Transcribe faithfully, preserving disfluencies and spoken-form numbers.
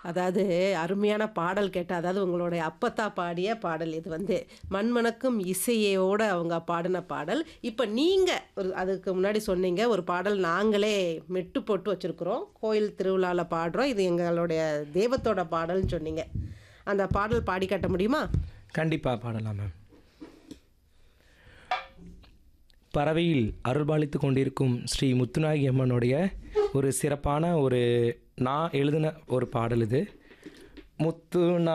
அதாவது அருமையான பாடல் கேட்டா, அதாவது உங்களுடைய அப்பத்தா பாடிய பாடல் இது வந்து. மண்மணக்கும் இசையோட அவங்க பாடின பாடல். இப்ப நீங்க ஒரு அதுக்கு முன்னாடி சொன்னீங்க, ஒரு பாடல் நாங்களே மெட்டு போட்டு வச்சிருக்கிறோம். கோயில் திருவிழால பாடுறோம். இது எங்களுடைய தெய்வத்தோட பாடல்ன்னு சொன்னீங்க. அந்த பாடல் பாடி காட்ட முடியுமா? கண்டிப்பாக பாடலாம் மேம். பறவையில் அருள்பாலித்து கொண்டிருக்கும் ஸ்ரீ முத்துநாயகி அம்மனுடைய ஒரு சிறப்பான ஒரு நான் எழுதின ஒரு பாடல் இது. முத்து